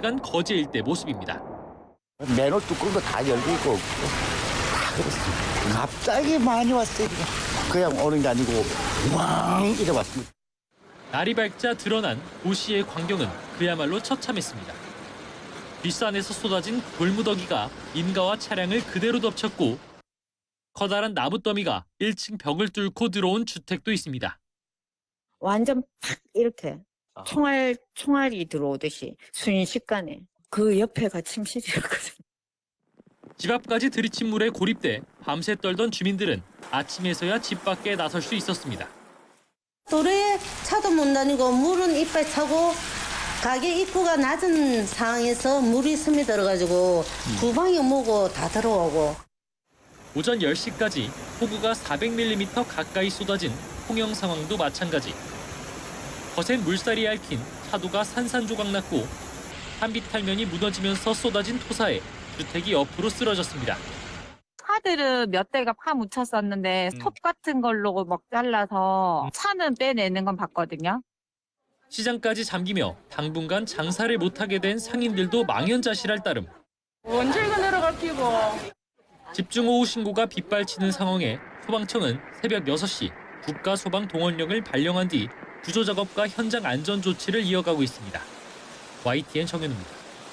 시간 거제 일대 모습입니다. 맨홀 뚜껑도 다 열리고 다 그랬습니다. 갑자기 많이 왔어요. 그냥 오는 게 아니고 왕 이래 왔습니다. 날이 밝자 드러난 도시의 광경은 그야말로 처참했습니다. 뒷산에서 쏟아진 돌무더기가 인가와 차량을 그대로 덮쳤고 커다란 나무더미가 1층 벽을 뚫고 들어온 주택도 있습니다. 완전 팍 이렇게 총알이 들어오듯이 순식간에 그 옆에가 침실이었거든요. 집 앞까지 들이친 물에 고립돼 밤새 떨던 주민들은 아침에서야 집 밖에 나설 수 있었습니다. 도로에 차도 못 다니고 물은 이빨 차고 가게 입구가 낮은 상황에서 물이 스며들어가지고 주방이 뭐고 다 들어오고. 오전 10시까지 폭우가 400mm 가까이 쏟아진 홍영 상황도 마찬가지. 거센 물살이 얽힌 차도가 산산조각 났고 한비탈면이 무너지면서 쏟아진 토사에 주택이 옆으로 쓰러졌습니다. 차들은 몇 대가 파묻혔었는데 스톱 같은 걸로 막 잘라서 차는 빼내는 건 봤거든요. 시장까지 잠기며 당분간 장사를 못하게 된 상인들도 망연자실할 따름. 언제가 내려갈 끼고. 집중호우 신고가 빗발치는 상황에 소방청은 새벽 6시 국가소방동원령을 발령한 뒤 구조작업과 현장 안전 조치를 이어가고 있습니다. YTN 정현우입니다.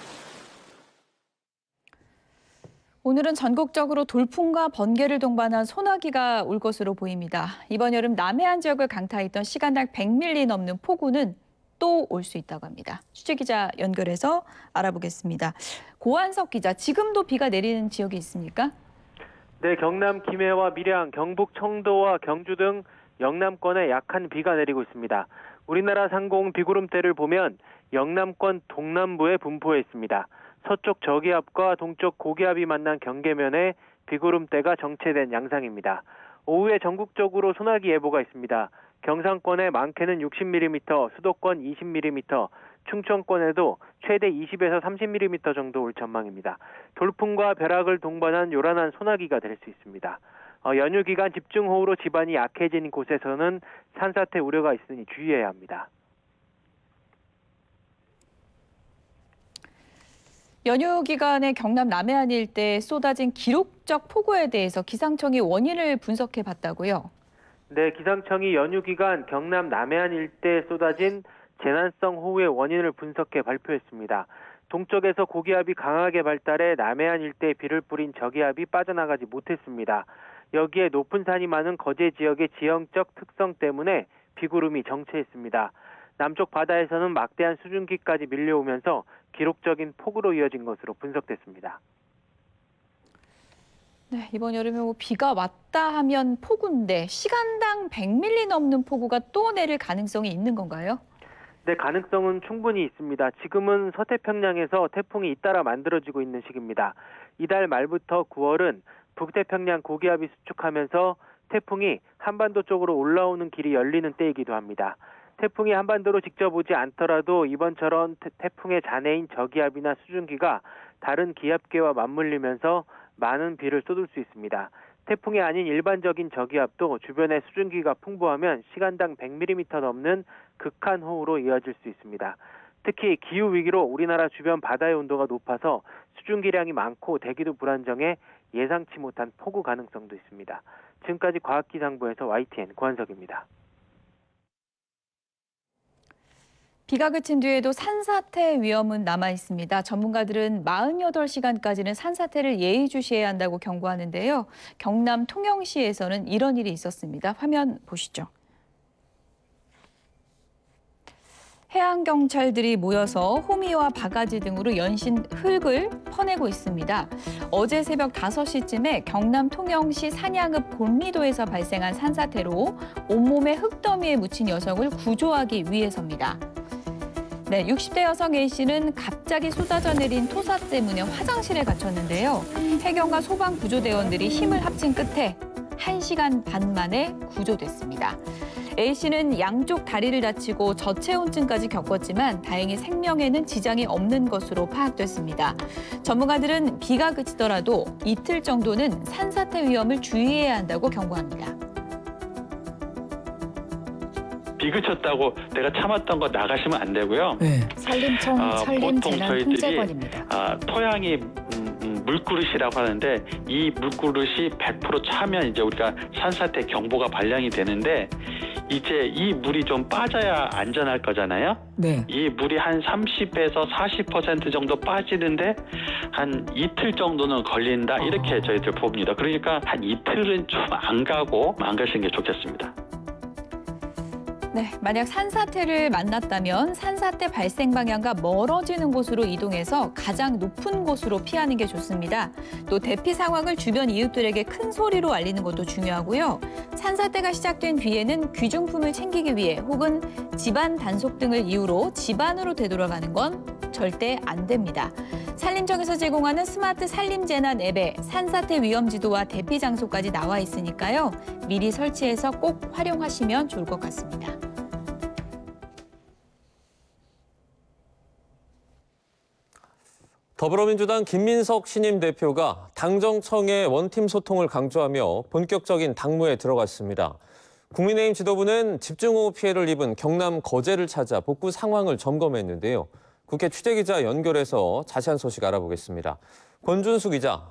오늘은 전국적으로 돌풍과 번개를 동반한 소나기가 올 것으로 보입니다. 이번 여름 남해안 지역을 강타했던 시간당 100mm 넘는 폭우는 또 올 수 있다고 합니다. 취재기자 연결해서 알아보겠습니다. 고한석 기자, 지금도 비가 내리는 지역이 있습니까? 네, 경남 김해와 밀양, 경북 청도와 경주 등 영남권에 약한 비가 내리고 있습니다. 우리나라 상공 비구름대를 보면 영남권 동남부에 분포해 있습니다. 서쪽 저기압과 동쪽 고기압이 만난 경계면에 비구름대가 정체된 양상입니다. 오후에 전국적으로 소나기 예보가 있습니다. 경상권에 많게는 60mm, 수도권 20mm, 충청권에도 최대 20에서 30mm 정도 올 전망입니다. 돌풍과 벼락을 동반한 요란한 소나기가 될 수 있습니다. 연휴 기간 집중호우로 지반이 약해진 곳에서는 산사태 우려가 있으니 주의해야 합니다. 연휴 기간에 경남 남해안 일대에 쏟아진 기록적 폭우에 대해서 기상청이 원인을 분석해 봤다고요? 네, 기상청이 연휴 기간 경남 남해안 일대에 쏟아진 재난성 호우의 원인을 분석해 발표했습니다. 동쪽에서 고기압이 강하게 발달해 남해안 일대에 비를 뿌린 저기압이 빠져나가지 못했습니다. 여기에 높은 산이 많은 거제 지역의 지형적 특성 때문에 비구름이 정체했습니다. 남쪽 바다에서는 막대한 수증기까지 밀려오면서 기록적인 폭우로 이어진 것으로 분석됐습니다. 네, 이번 여름에 비가 왔다 하면 폭우인데 시간당 100mm 넘는 폭우가 또 내릴 가능성이 있는 건가요? 네, 가능성은 충분히 있습니다. 지금은 서태평양에서 태풍이 잇따라 만들어지고 있는 시기입니다. 이달 말부터 9월은 북태평양 고기압이 수축하면서 태풍이 한반도 쪽으로 올라오는 길이 열리는 때이기도 합니다. 태풍이 한반도로 직접 오지 않더라도 이번처럼 태풍의 잔해인 저기압이나 수증기가 다른 기압계와 맞물리면서 많은 비를 쏟을 수 있습니다. 태풍이 아닌 일반적인 저기압도 주변에 수증기가 풍부하면 시간당 100mm 넘는 극한 호우로 이어질 수 있습니다. 특히 기후위기로 우리나라 주변 바다의 온도가 높아서 수증기량이 많고 대기도 불안정해 예상치 못한 폭우 가능성도 있습니다. 지금까지 과학기상부에서 YTN 고한석입니다. 비가 그친 뒤에도 산사태 위험은 남아 있습니다. 전문가들은 48시간까지는 산사태를 예의주시해야 한다고 경고하는데요. 경남 통영시에서는 이런 일이 있었습니다. 화면 보시죠. 해양경찰들이 모여서 호미와 바가지 등으로 연신 흙을 퍼내고 있습니다. 어제 새벽 5시쯤에 경남 통영시 산양읍 곤리도에서 발생한 산사태로 온몸에 흙더미에 묻힌 여성을 구조하기 위해서입니다. 네, 60대 여성 A씨는 갑자기 쏟아져 내린 토사 때문에 화장실에 갇혔는데요. 해경과 소방구조대원들이 힘을 합친 끝에 1시간 반 만에 구조됐습니다. A씨는 양쪽 다리를 다치고 저체온증까지 겪었지만 다행히 생명에는 지장이 없는 것으로 파악됐습니다. 전문가들은 비가 그치더라도 이틀 정도는 산사태 위험을 주의해야 한다고 경고합니다. 비그쳤다고 내가 참았던 거 나가시면 안 되고요. 산림청 보통 저희들이 산림재난통제관입니다. 토양이 물그릇이라고 하는데 이 물그릇이 100% 차면 이제 우리가 산사태 경보가 발령이 되는데 이제 이 물이 좀 빠져야 안전할 거잖아요. 네. 이 물이 한 30에서 40% 정도 빠지는데 한 이틀 정도는 걸린다 이렇게 저희들 봅니다. 그러니까 한 이틀은 좀 안 가시는 게 좋겠습니다. 네, 만약 산사태를 만났다면 산사태 발생 방향과 멀어지는 곳으로 이동해서 가장 높은 곳으로 피하는 게 좋습니다. 또 대피 상황을 주변 이웃들에게 큰 소리로 알리는 것도 중요하고요. 산사태가 시작된 뒤에는 귀중품을 챙기기 위해 혹은 집안 단속 등을 이유로 집 안으로 되돌아가는 건 절대 안 됩니다. 산림청에서 제공하는 스마트 산림재난 앱에 산사태 위험 지도와 대피 장소까지 나와 있으니까요. 미리 설치해서 꼭 활용하시면 좋을 것 같습니다. 더불어민주당 김민석 신임 대표가 당정청의 원팀 소통을 강조하며 본격적인 당무에 들어갔습니다. 국민의힘 지도부는 집중호우 피해를 입은 경남 거제를 찾아 복구 상황을 점검했는데요. 국회 취재기자 연결해서 자세한 소식 알아보겠습니다. 권준수 기자.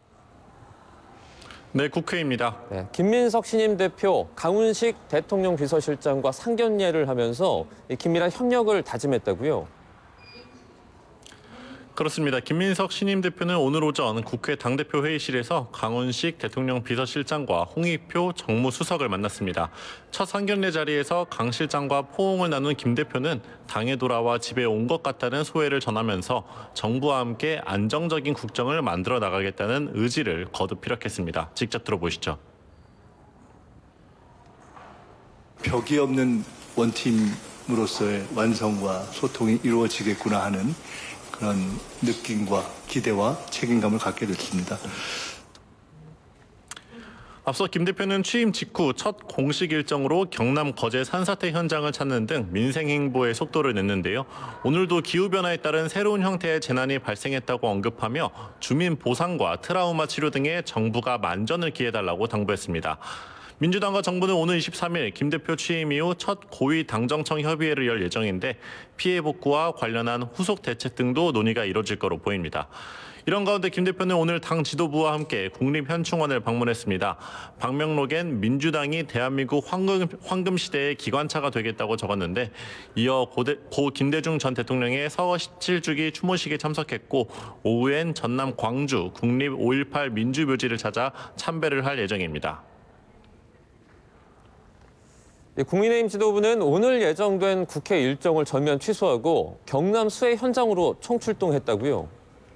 네, 국회입니다. 네, 김민석 신임 대표, 강훈식 대통령 비서실장과 상견례를 하면서 긴밀한 협력을 다짐했다고요. 그렇습니다. 김민석 신임 대표는 오늘 오전 국회 당대표 회의실에서 강훈식 대통령 비서실장과 홍익표 정무수석을 만났습니다. 첫 상견례 자리에서 강 실장과 포옹을 나눈 김 대표는 당에 돌아와 집에 온 것 같다는 소회를 전하면서 정부와 함께 안정적인 국정을 만들어 나가겠다는 의지를 거듭 피력했습니다. 직접 들어보시죠. 벽이 없는 원팀으로서의 완성과 소통이 이루어지겠구나 하는 그런 느낌과 기대와 책임감을 갖게 됐습니다. 앞서 김 대표는 취임 직후 첫 공식 일정으로 경남 거제 산사태 현장을 찾는 등 민생 행보에 속도를 냈는데요. 오늘도 기후변화에 따른 새로운 형태의 재난이 발생했다고 언급하며 주민 보상과 트라우마 치료 등에 정부가 만전을 기해달라고 당부했습니다. 민주당과 정부는 오늘 23일 김 대표 취임 이후 첫 고위 당정청 협의회를 열 예정인데 피해 복구와 관련한 후속 대책 등도 논의가 이뤄질 거로 보입니다. 이런 가운데 김 대표는 오늘 당 지도부와 함께 국립현충원을 방문했습니다. 방명록엔 민주당이 대한민국 황금 시대의 기관차가 되겠다고 적었는데 이어 고 김대중 전 대통령의 서거 17주기 추모식에 참석했고 오후엔 전남 광주 국립 5.18 민주묘지를 찾아 참배를 할 예정입니다. 국민의힘 지도부는 오늘 예정된 국회 일정을 전면 취소하고 경남 수해 현장으로 총출동했다고요.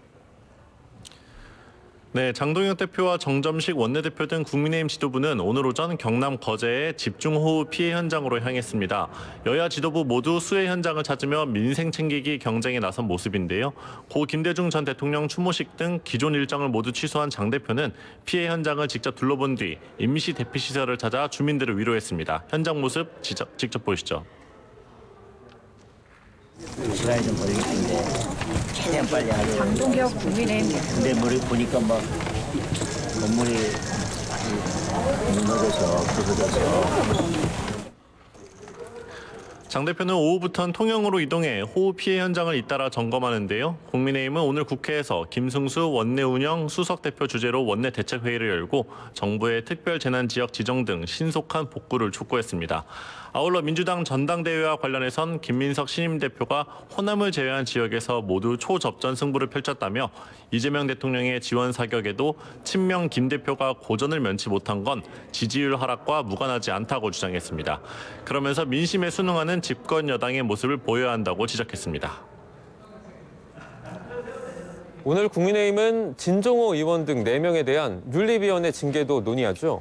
네, 장동혁 대표와 정점식 원내대표 등 국민의힘 지도부는 오늘 오전 경남 거제의 집중호우 피해 현장으로 향했습니다. 여야 지도부 모두 수해 현장을 찾으며 민생 챙기기 경쟁에 나선 모습인데요. 고 김대중 전 대통령 추모식 등 기존 일정을 모두 취소한 장 대표는 피해 현장을 직접 둘러본 뒤 임시 대피시설을 찾아 주민들을 위로했습니다. 현장 모습 직접 보시죠. 시간이 좀 걸리겠는데 최대한 빨리 하려고. 장동혁 국민의힘 근데 머리 보니까 막 건물이 무너져서 부서져서. 장 대표는 오후부터는 통영으로 이동해 호우 피해 현장을 잇따라 점검하는데요. 국민의힘은 오늘 국회에서 김승수 원내운영 수석대표 주재로 원내 대책회의를 열고 정부의 특별재난지역 지정 등 신속한 복구를 촉구했습니다. 아울러 민주당 전당대회와 관련해선 김민석 신임 대표가 호남을 제외한 지역에서 모두 초접전 승부를 펼쳤다며 이재명 대통령의 지원 사격에도 친명 김 대표가 고전을 면치 못한 건 지지율 하락과 무관하지 않다고 주장했습니다. 그러면서 민심에 순응하는 집권 여당의 모습을 보여야 한다고 지적했습니다. 오늘 국민의힘은 진종호 의원 등 4명에 대한 윤리위원회 징계도 논의하죠.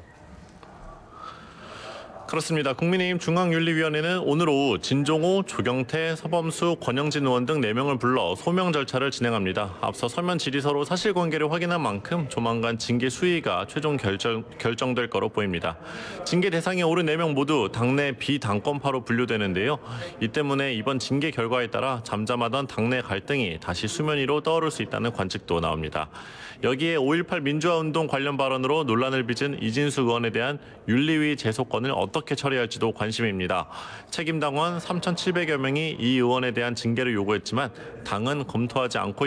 그렇습니다. 국민의힘 중앙윤리위원회는 오늘 오후 진종호, 조경태, 서범수, 권영진 의원 등 4명을 불러 소명 절차를 진행합니다. 앞서 서면 질의서로 사실관계를 확인한 만큼 조만간 징계 수위가 최종 결정될 거로 보입니다. 징계 대상에 오른 4명 모두 당내 비당권파로 분류되는데요. 이 때문에 이번 징계 결과에 따라 잠잠하던 당내 갈등이 다시 수면 위로 떠오를 수 있다는 관측도 나옵니다. 여기에 5.18 민주화운동 관련 발언으로 논란을 빚은 이진수 의원에 대한 윤리위 제소권을 어떻게 어떻게 처리할지도 관심입니다. 책임 당원 3,700여 명이 이 의원에 대한 징계를 요구했지만 당은 검토하지 않고